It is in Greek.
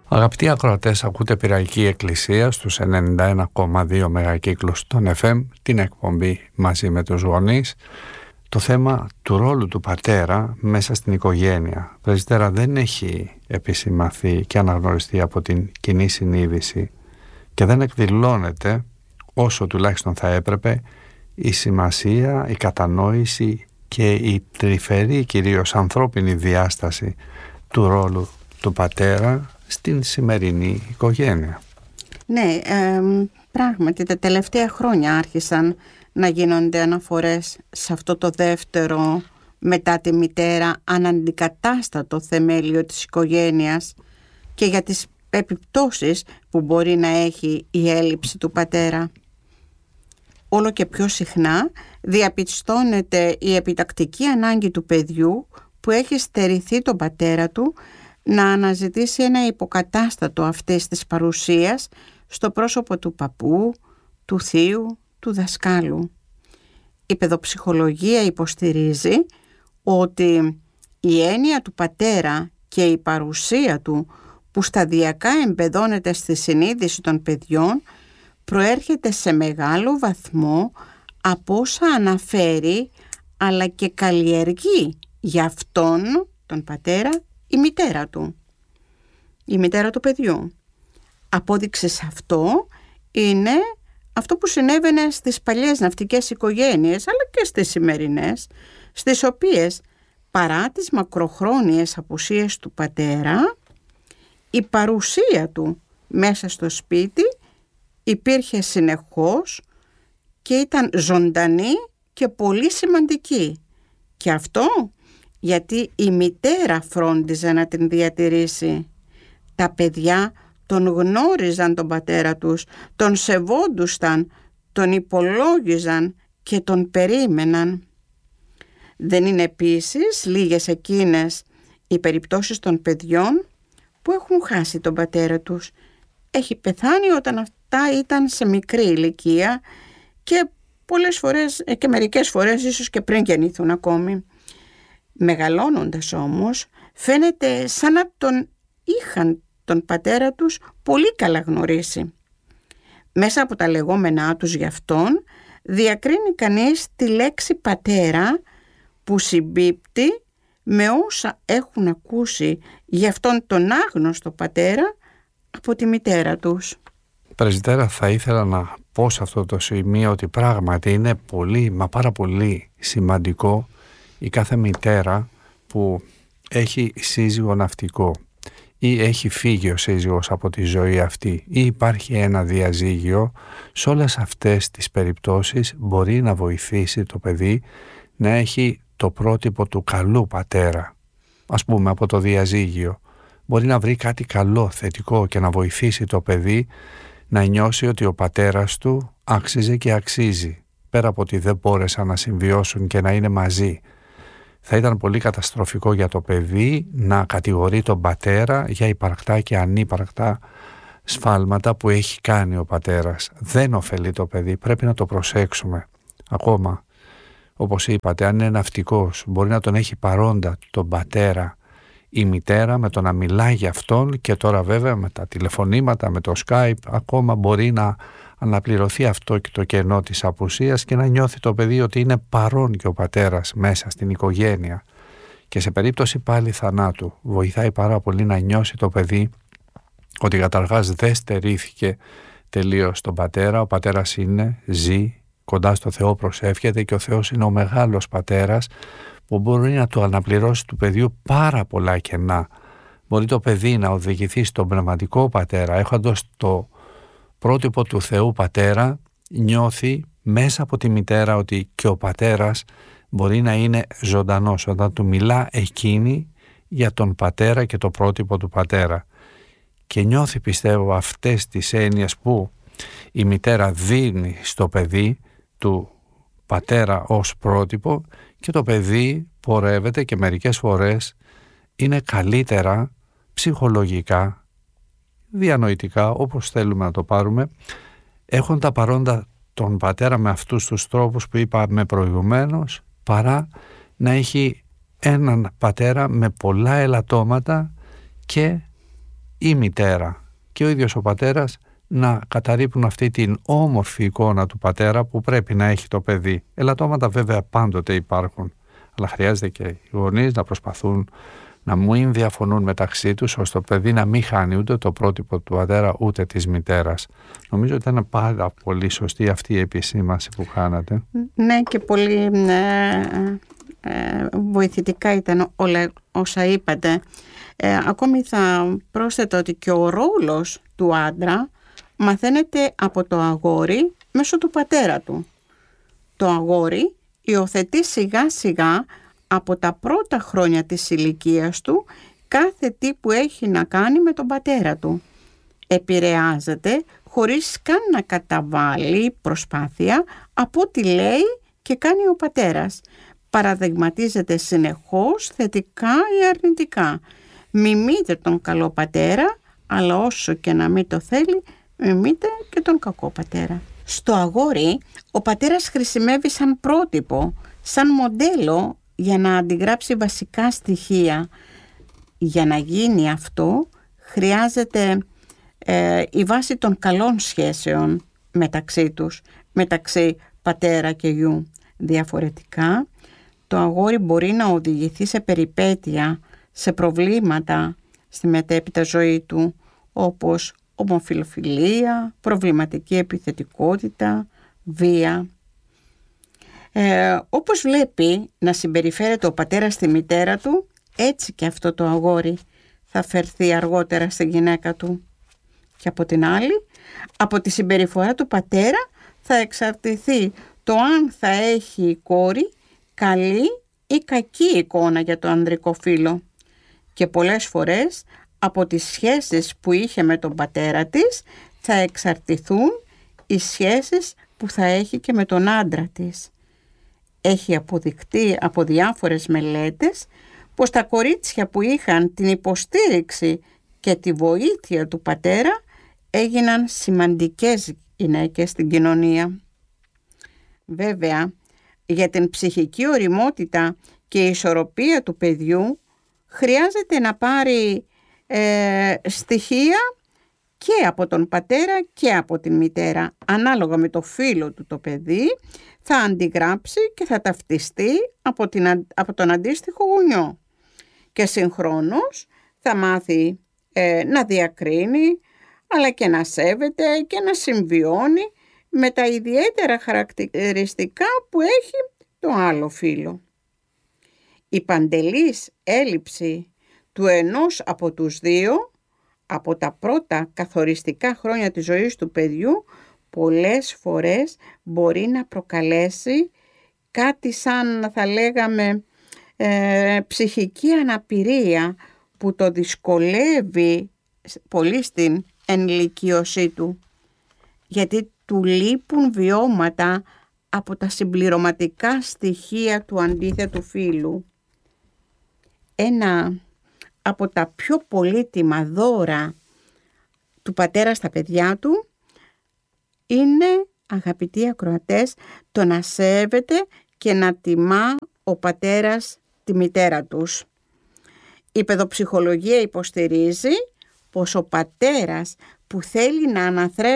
Αγαπητοί ακροατές, ακούτε Πειραϊκή Εκκλησία στους 91,2 μεγακύκλους των FM, την εκπομπή μαζί με τους γονείς. Το θέμα του ρόλου του πατέρα μέσα στην οικογένεια. Πρεσβυτέρα, δεν έχει επισημαθεί και αναγνωριστεί από την κοινή συνείδηση και δεν εκδηλώνεται όσο τουλάχιστον θα έπρεπε η σημασία, η κατανόηση και η τρυφερή κυρίως ανθρώπινη διάσταση του ρόλου του πατέρα στην σημερινή οικογένεια. Ναι, πράγματι τα τελευταία χρόνια άρχισαν να γίνονται αναφορές σε αυτό το δεύτερο μετά τη μητέρα αναντικατάστατο θεμέλιο της οικογένειας και για τις επιπτώσεις που μπορεί να έχει η έλλειψη του πατέρα. Όλο και πιο συχνά διαπιστώνεται η επιτακτική ανάγκη του παιδιού που έχει στερηθεί τον πατέρα του να αναζητήσει ένα υποκατάστατο αυτής της παρουσίας στο πρόσωπο του παππού, του θείου, του δασκάλου. Η παιδοψυχολογία υποστηρίζει ότι η έννοια του πατέρα και η παρουσία του που σταδιακά εμπεδώνεται στη συνείδηση των παιδιών προέρχεται σε μεγάλο βαθμό από όσα αναφέρει αλλά και καλλιεργεί για αυτόν τον πατέρα η μητέρα του, η μητέρα του παιδιού. Απόδειξη σε αυτό είναι αυτό που συνέβαινε στις παλιές ναυτικές οικογένειες αλλά και στις σημερινές, στις οποίες παρά τις μακροχρόνιες απουσίες του πατέρα, η παρουσία του μέσα στο σπίτι υπήρχε συνεχώς και ήταν ζωντανή και πολύ σημαντική. Και αυτό γιατί η μητέρα φρόντιζε να την διατηρήσει. Τα παιδιά τον γνώριζαν τον πατέρα τους, τον σεβόντουσαν, τον υπολόγιζαν και τον περίμεναν. Δεν είναι επίσης λίγες εκείνες οι περιπτώσεις των παιδιών που έχουν χάσει τον πατέρα τους. Έχει πεθάνει όταν αυτά ήταν σε μικρή ηλικία και πολλές φορές και μερικές φορές ίσως και πριν γεννηθούν ακόμη. Μεγαλώνοντας όμως φαίνεται σαν να τον είχαν τον πατέρα τους πολύ καλά γνωρίσει. Μέσα από τα λεγόμενά τους γι' αυτόν διακρίνει κανείς τη λέξη πατέρα που συμπίπτει με όσα έχουν ακούσει γι' αυτόν τον άγνωστο πατέρα από τη μητέρα τους. Πρεσβυτέρα, θα ήθελα να πω σε αυτό το σημείο ότι πράγματι είναι πολύ, μα πάρα πολύ σημαντικό η κάθε μητέρα που έχει σύζυγο ναυτικό ή έχει φύγει ο σύζυγος από τη ζωή αυτή ή υπάρχει ένα διαζύγιο, σε όλες αυτές τις περιπτώσεις μπορεί να βοηθήσει το παιδί να έχει το πρότυπο του καλού πατέρα. Ας πούμε από το διαζύγιο μπορεί να βρει κάτι καλό, θετικό και να βοηθήσει το παιδί να νιώσει ότι ο πατέρας του άξιζε και αξίζει, πέρα από ότι δεν μπόρεσαν να συμβιώσουν και να είναι μαζί. Θα ήταν πολύ καταστροφικό για το παιδί να κατηγορεί τον πατέρα για υπαρκτά και ανύπαρκτα σφάλματα που έχει κάνει ο πατέρας. Δεν ωφελεί το παιδί, πρέπει να το προσέξουμε. Ακόμα, όπως είπατε, αν είναι ναυτικός, μπορεί να τον έχει παρόντα τον πατέρα η μητέρα με το να μιλάει για αυτόν και τώρα βέβαια με τα τηλεφωνήματα, με το Skype, ακόμα μπορεί να αναπληρωθεί αυτό και το κενό της απουσίας και να νιώθει το παιδί ότι είναι παρόν και ο πατέρας μέσα στην οικογένεια. Και σε περίπτωση πάλι θανάτου βοηθάει πάρα πολύ να νιώσει το παιδί ότι καταρχάς δεν στερήθηκε τελείως τον πατέρα. Ο πατέρας είναι, ζει, κοντά στο Θεό προσεύχεται και ο Θεός είναι ο μεγάλος πατέρας που μπορεί να του αναπληρώσει του παιδιού πάρα πολλά κενά. Μπορεί το παιδί να οδηγηθεί στον πνευματικό πατέρα, έχοντας το πρότυπο του Θεού πατέρα, νιώθει μέσα από τη μητέρα ότι και ο πατέρας μπορεί να είναι ζωντανός όταν του μιλά εκείνη για τον πατέρα και το πρότυπο του πατέρα. Και νιώθει, πιστεύω, αυτές τις έννοιες που η μητέρα δίνει στο παιδί του πατέρα ως πρότυπο και το παιδί πορεύεται και μερικές φορές είναι καλύτερα ψυχολογικά, διανοητικά, όπως θέλουμε να το πάρουμε, έχουν τα παρόντα τον πατέρα με αυτούς τους τρόπους που είπαμε προηγουμένως, παρά να έχει έναν πατέρα με πολλά ελαττώματα και η μητέρα και ο ίδιος ο πατέρας να καταρρίπουν αυτή την όμορφη εικόνα του πατέρα που πρέπει να έχει το παιδί. Ελαττώματα βέβαια πάντοτε υπάρχουν, αλλά χρειάζεται και οι γονείς να προσπαθούν να μην διαφωνούν μεταξύ τους, ώστε το παιδί να μην χάνει ούτε το πρότυπο του πατέρα ούτε της μητέρας. Νομίζω ότι ήταν πάρα πολύ σωστή αυτή η επισήμανση που κάνατε. Ναι, και πολύ βοηθητικά ήταν όλα όσα είπατε. Ακόμη θα πρόσθετα ότι και ο ρόλος του άντρα μαθαίνεται από το αγόρι μέσω του πατέρα του. Το αγόρι υιοθετεί σιγά σιγά από τα πρώτα χρόνια της ηλικίας του κάθε τι που έχει να κάνει με τον πατέρα του. Επηρεάζεται χωρίς καν να καταβάλει προσπάθεια από ό,τι λέει και κάνει ο πατέρας. Παραδειγματίζεται συνεχώς θετικά ή αρνητικά. Μιμείται τον καλό πατέρα, αλλά όσο και να μην το θέλει, μιμείται και τον κακό πατέρα. Στο αγόρι, ο πατέρας χρησιμεύει σαν πρότυπο, σαν μοντέλο για να αντιγράψει βασικά στοιχεία. Για να γίνει αυτό, χρειάζεται η βάση των καλών σχέσεων μεταξύ τους, μεταξύ πατέρα και γιου. Διαφορετικά, το αγόρι μπορεί να οδηγηθεί σε περιπέτεια, σε προβλήματα στη μετέπειτα ζωή του, όπως ομοφιλοφιλία, προβληματική επιθετικότητα, βία. Όπως βλέπει να συμπεριφέρεται ο πατέρας στη μητέρα του, έτσι και αυτό το αγόρι θα φερθεί αργότερα στη γυναίκα του. Και από την άλλη, από τη συμπεριφορά του πατέρα θα εξαρτηθεί το αν θα έχει η κόρη καλή ή κακή εικόνα για το ανδρικό φύλο. Και πολλές φορές από τις σχέσεις που είχε με τον πατέρα της θα εξαρτηθούν οι σχέσεις που θα έχει και με τον άντρα της. Έχει αποδειχτεί από διάφορες μελέτες πως τα κορίτσια που είχαν την υποστήριξη και τη βοήθεια του πατέρα έγιναν σημαντικές γυναίκες στην κοινωνία. Βέβαια, για την ψυχική ωριμότητα και ισορροπία του παιδιού χρειάζεται να πάρει στοιχεία και από τον πατέρα και από την μητέρα. Ανάλογα με το φύλο του το παιδί θα αντιγράψει και θα ταυτιστεί από τον αντίστοιχο γονιό. Και συγχρόνως θα μάθει να διακρίνει, αλλά και να σέβεται και να συμβιώνει με τα ιδιαίτερα χαρακτηριστικά που έχει το άλλο φύλο. Η παντελής έλλειψη του ενός από τους δύο, από τα πρώτα καθοριστικά χρόνια της ζωής του παιδιού, πολλές φορές μπορεί να προκαλέσει κάτι σαν, θα λέγαμε, ψυχική αναπηρία που το δυσκολεύει πολύ στην ενηλικίωσή του, γιατί του λείπουν βιώματα από τα συμπληρωματικά στοιχεία του αντίθετου φύλου. Ένα από τα πιο πολύτιμα δώρα του πατέρα στα παιδιά του είναι, αγαπητοί ακροατές, το να σέβεται και να τιμά ο πατέρας τη μητέρα τους. Η παιδοψυχολογία υποστηρίζει πως ο πατέρας που θέλει να αναθρέψει